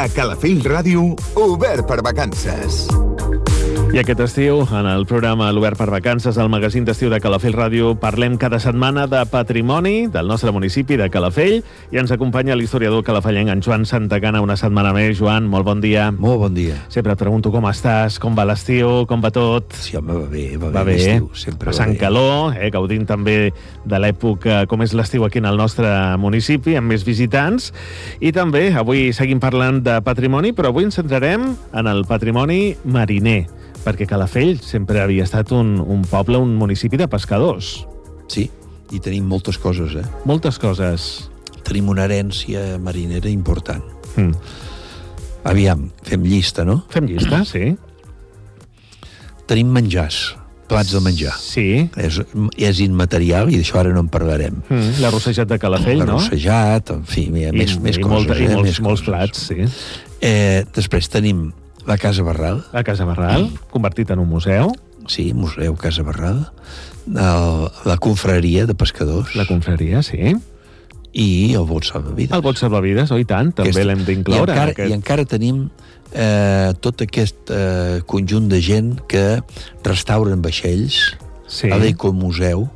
A Calafell Ràdio, obert per vacances. I aquest estiu, en el programa L'Obert per Vacances, al magazín d'estiu de Calafell Ràdio, parlem cada setmana de patrimoni del nostre municipi de Calafell i ens acompanya l'historiador calafellenc en Joan Santacana una setmana més. Joan, molt bon dia. Molt bon dia. Sempre et pregunto com estàs, com va l'estiu, com va tot. Sí, home, va bé l'estiu. Sempre passant calor, gaudint també de l'època, com és l'estiu aquí en el nostre municipi, amb més visitants. I també, avui seguim parlant de patrimoni, però avui ens centrarem en el patrimoni mariner, perquè Calafell sempre havia estat un poble, un municipi de pescadors. Sí, i tenim moltes coses, Moltes coses. Tenim una herència marinera important. Aviam, fem llista, no? Fem llista, sí. Tenim menjars, plats de menjar. Sí. És immaterial i d'això ara no en parlarem. L'arrossejat de Calafell, no? L'arrossejat, en fi, hi ha més coses. Molts plats, sí. Després tenim la Casa Barral. La Casa Barral, convertit en un museu. Sí, Museu Casa Barral. La confraria de pescadors. La confraria, sí. I el bot salvavides. El bot salvavides, oi tant, també l'hem d'incloure. I encara tenim tot aquest conjunt de gent que restauren vaixells a l'Ecomuseu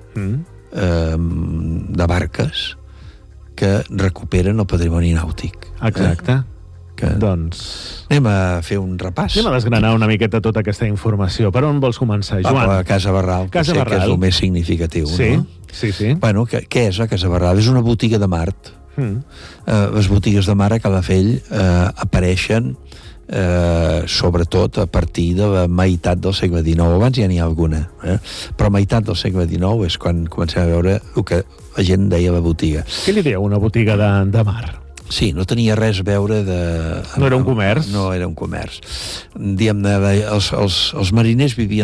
de barques que recuperen el patrimoni nàutic. Exacte. Doncs anem a fer un repàs. Anem a desgranar una miqueta tota aquesta informació. Per on vols començar, Joan? La Casa Barral, que és el més significatiu, no? Sí. Bueno, què és la Casa Barral? És una botiga de mart. Les botigues de mar a Calafell apareixen sobretot a partir de la meitat del segle XIX. Abans ja n'hi ha alguna, però a meitat del segle XIX és quan comencem a veure el que la gent deia la botiga. Què li deia una botiga de mar? Sí, no tenia res a veure de... No era un comerç? No era un comerç. Diguem-ne, els mariners vivien